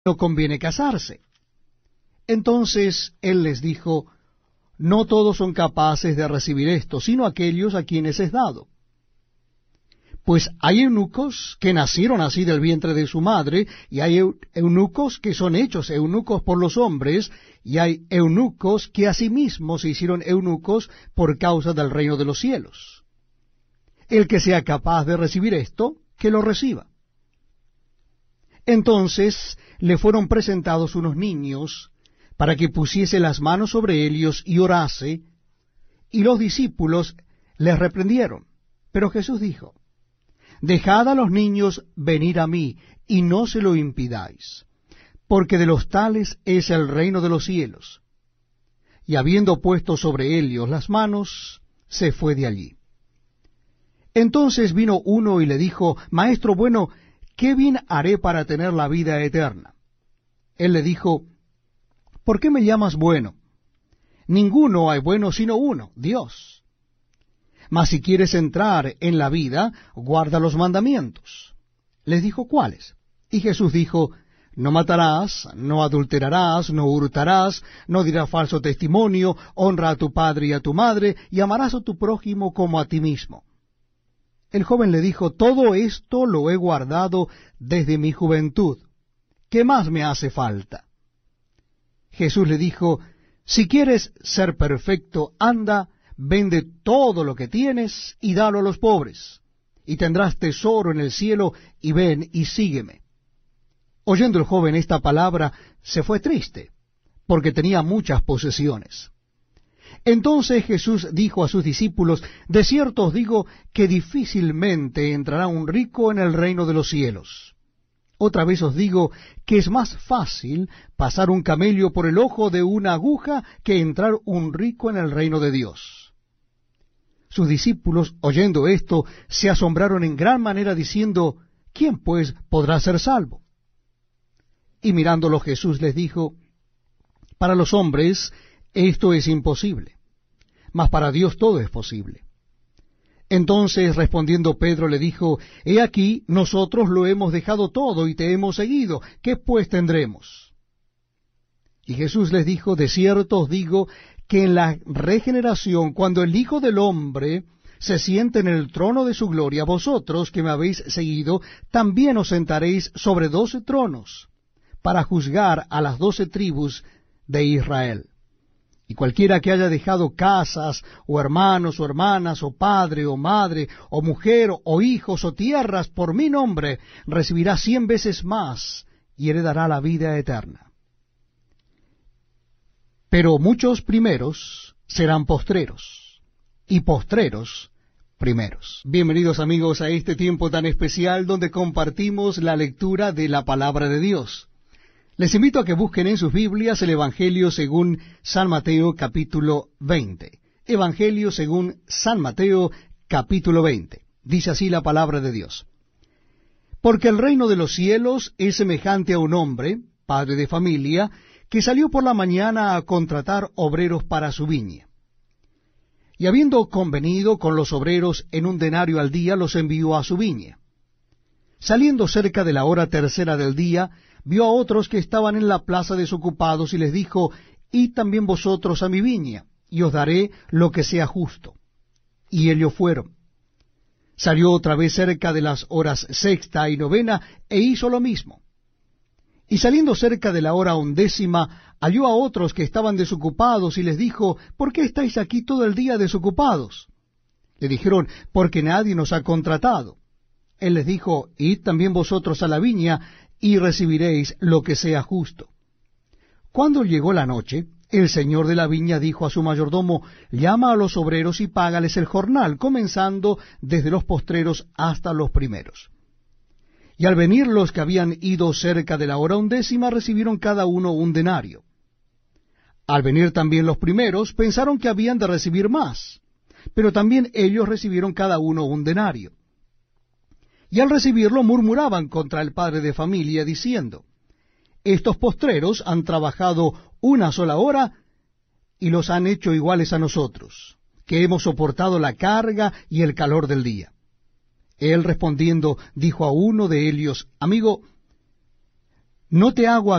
no conviene casarse. Entonces él les dijo, no todos son capaces de recibir esto, sino aquellos a quienes es dado. Pues hay eunucos que nacieron así del vientre de su madre, y hay eunucos que son hechos eunucos por los hombres, y hay eunucos que asimismo se hicieron eunucos por causa del reino de los cielos. El que sea capaz de recibir esto, que lo reciba. Entonces le fueron presentados unos niños, para que pusiese las manos sobre ellos y orase, y los discípulos les reprendieron. Pero Jesús dijo, dejad a los niños venir a mí, y no se lo impidáis, porque de los tales es el reino de los cielos. Y habiendo puesto sobre ellos las manos, se fue de allí. Entonces vino uno y le dijo, Maestro bueno, ¿qué bien haré para tener la vida eterna? Él le dijo, ¿por qué me llamas bueno? Ninguno hay bueno sino uno, Dios. Mas si quieres entrar en la vida, guarda los mandamientos. Les dijo, ¿cuáles? Y Jesús dijo, no matarás, no adulterarás, no hurtarás, no dirás falso testimonio, honra a tu padre y a tu madre, y amarás a tu prójimo como a ti mismo. El joven le dijo, todo esto lo he guardado desde mi juventud. ¿Qué más me hace falta? Jesús le dijo, si quieres ser perfecto, anda, vende todo lo que tienes y dalo a los pobres, y tendrás tesoro en el cielo, y ven y sígueme. Oyendo el joven esta palabra, se fue triste, porque tenía muchas posesiones. Entonces Jesús dijo a sus discípulos, de cierto os digo que difícilmente entrará un rico en el reino de los cielos. Otra vez os digo que es más fácil pasar un camello por el ojo de una aguja que entrar un rico en el reino de Dios. Sus discípulos, oyendo esto, se asombraron en gran manera, diciendo, ¿quién pues podrá ser salvo? Y mirándolo Jesús les dijo, para los hombres esto es imposible, mas para Dios todo es posible. Entonces respondiendo Pedro le dijo, he aquí, nosotros lo hemos dejado todo y te hemos seguido, ¿qué pues tendremos? Y Jesús les dijo, de cierto os digo que en la regeneración, cuando el Hijo del Hombre se siente en el trono de su gloria, vosotros que me habéis seguido, también os sentaréis sobre 12 tronos, para juzgar a las 12 tribus de Israel. Y cualquiera que haya dejado casas, o hermanos, o hermanas, o padre, o madre, o mujer, o hijos, o tierras, por mi nombre, recibirá 100 veces más, y heredará la vida eterna. Pero muchos primeros serán postreros, y postreros primeros. Bienvenidos amigos a este tiempo tan especial donde compartimos la lectura de la palabra de Dios. Les invito a que busquen en sus Biblias el Evangelio según San Mateo capítulo 20. Evangelio según San Mateo capítulo 20. Dice así la palabra de Dios. Porque el reino de los cielos es semejante a un hombre, padre de familia, que salió por la mañana a contratar obreros para su viña. Y habiendo convenido con los obreros en 1 denario al día, los envió a su viña. Saliendo cerca de la hora tercera del día, vio a otros que estaban en la plaza desocupados, y les dijo, id también vosotros a mi viña, y os daré lo que sea justo. Y ellos fueron. Salió otra vez cerca de las horas sexta y novena, e hizo lo mismo. Y saliendo cerca de la hora 11, halló a otros que estaban desocupados, y les dijo, ¿por qué estáis aquí todo el día desocupados? Le dijeron, porque nadie nos ha contratado. Él les dijo, id también vosotros a la viña, y recibiréis lo que sea justo. Cuando llegó la noche, el señor de la viña dijo a su mayordomo, llama a los obreros y págales el jornal, comenzando desde los postreros hasta los primeros. Y al venir los que habían ido cerca de la hora 11, recibieron cada uno 1 denario. Al venir también los primeros, pensaron que habían de recibir más, pero también ellos recibieron cada uno 1 denario. Y al recibirlo murmuraban contra el padre de familia, diciendo, estos postreros han trabajado 1 sola hora, y los han hecho iguales a nosotros, que hemos soportado la carga y el calor del día. Él respondiendo dijo a uno de ellos, amigo, no te hago